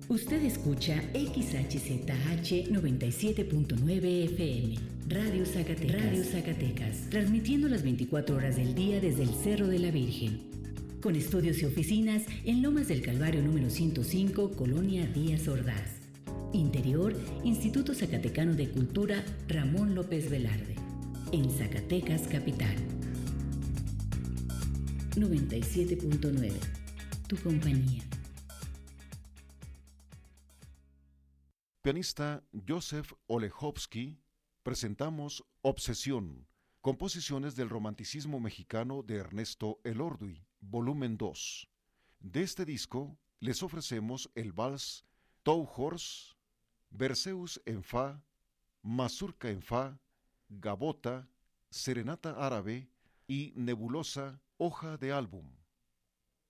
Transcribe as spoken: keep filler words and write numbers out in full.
Usted escucha X H Z H noventa y siete punto nueve F M, Radio Zacatecas, Radio Zacatecas, transmitiendo las veinticuatro horas del día desde el Cerro de la Virgen, con estudios y oficinas en Lomas del Calvario número ciento cinco, Colonia Díaz Ordaz. Interior, Instituto Zacatecano de Cultura Ramón López Velarde, en Zacatecas Capital. noventa y siete punto nueve, tu compañía. Pianista Joseph Olechowski, presentamos Obsesión, composiciones del romanticismo mexicano de Ernesto Elordi, volumen dos. De este disco les ofrecemos el vals Tauhorst, Berceus en Fa, Mazurca en Fa, Gabota, Serenata Árabe y Nebulosa, hoja de álbum.